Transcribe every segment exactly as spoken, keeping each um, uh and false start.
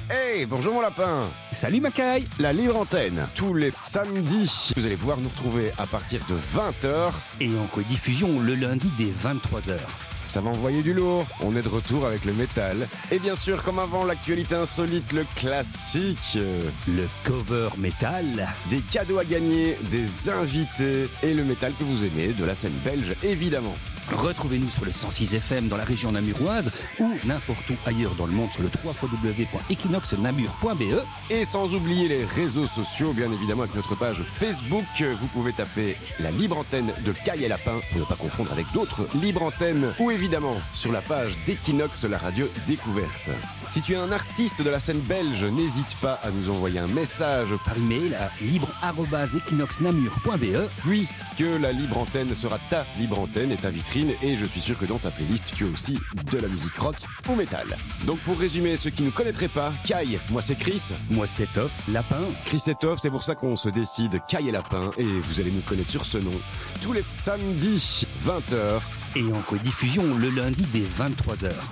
Hey, bonjour mon lapin. Salut Macaille. La libre antenne, tous les samedis, vous allez pouvoir nous retrouver à partir de vingt heures. Et en rediffusion le lundi dès vingt-trois heures. Ça va envoyer du lourd, on est de retour avec le métal. Et bien sûr, comme avant, l'actualité insolite, le classique. euh, Le cover métal. Des cadeaux à gagner, des invités et le métal que vous aimez, de la scène belge évidemment. Retrouvez-nous sur le cent six F M dans la région namuroise ou n'importe où ailleurs dans le monde sur le w w w point equinox namur point b e. Et sans oublier les réseaux sociaux, bien évidemment avec notre page Facebook. Vous pouvez taper la libre antenne de Caille et Lapin pour ne pas confondre avec d'autres libres antennes. Ou évidemment sur la page d'Equinox, la radio découverte. Si tu es un artiste de la scène belge, n'hésite pas à nous envoyer un message Par email à libre arobase equinox namur point b e. puisque la libre antenne sera ta libre antenne et ta vitrine. Et je suis sûr que dans ta playlist, tu as aussi de la musique rock ou métal. Donc pour résumer, ceux qui ne connaîtraient pas, Caille, moi c'est Chris. Moi c'est Toff, Lapin. Chris et Toff, c'est pour ça qu'on se décide Caille et Lapin. Et vous allez nous connaître sur ce nom tous les samedis, vingt heures. Et en rediffusion le lundi dès vingt-trois heures.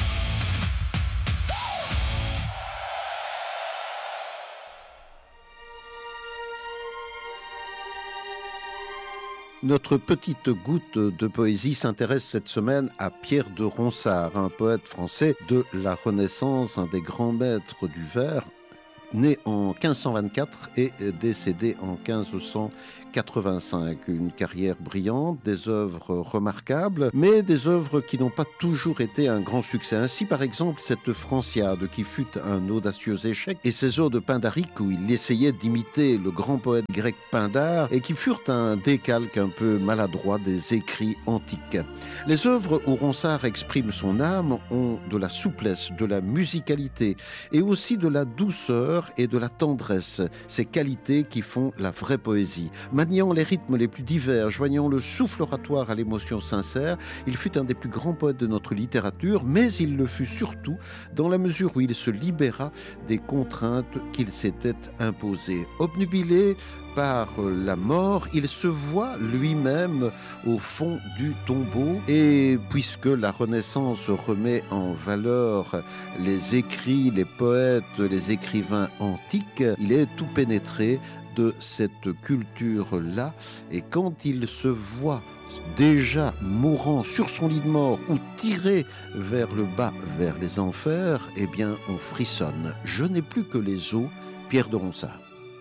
Notre petite goutte de poésie s'intéresse cette semaine à Pierre de Ronsard, un poète français de la Renaissance, un des grands maîtres du vers, né en quinze cent vingt-quatre et décédé en quinze cent quatre-vingt-cinq. Une carrière brillante, des œuvres remarquables, mais des œuvres qui n'ont pas toujours été un grand succès. Ainsi, par exemple, cette Franciade qui fut un audacieux échec, et ses odes pindariques où il essayait d'imiter le grand poète grec Pindare et qui furent un décalque un peu maladroit des écrits antiques. Les œuvres où Ronsard exprime son âme ont de la souplesse, de la musicalité et aussi de la douceur et de la tendresse, ces qualités qui font la vraie poésie. Maniant les rythmes les plus divers, joignant le souffle oratoire à l'émotion sincère, il fut un des plus grands poètes de notre littérature, mais il le fut surtout dans la mesure où il se libéra des contraintes qu'il s'était imposées. Obnubilé par la mort, il se voit lui-même au fond du tombeau, et puisque la Renaissance remet en valeur les écrits, les poètes, les écrivains antiques, il est tout pénétré de cette culture-là, et quand il se voit déjà mourant sur son lit de mort ou tiré vers le bas, vers les enfers, eh bien on frissonne. Je n'ai plus que les os, Pierre de Ronsard.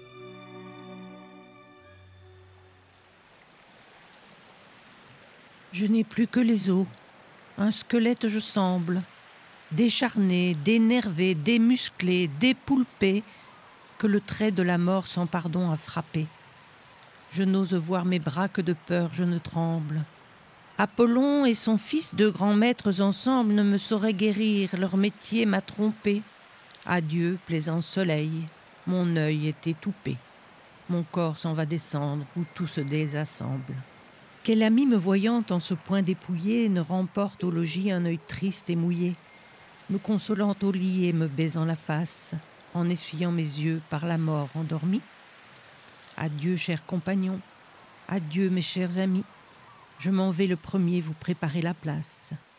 Je n'ai plus que les os, un squelette je semble, décharné, dénervé, démusclé, dépoulpé, que le trait de la mort sans pardon a frappé. Je n'ose voir mes bras que de peur je ne tremble. Apollon et son fils, deux grands maîtres ensemble, ne me sauraient guérir, leur métier m'a trompé. Adieu, plaisant soleil, mon œil est étoupé. Mon corps s'en va descendre, où tout se désassemble. Quel ami me voyant en ce point dépouillé ne remporte au logis un œil triste et mouillé, me consolant au lit et me baisant la face, en essuyant mes yeux par la mort endormis. Adieu, chers compagnons, adieu, mes chers amis, je m'en vais le premier vous préparer la place.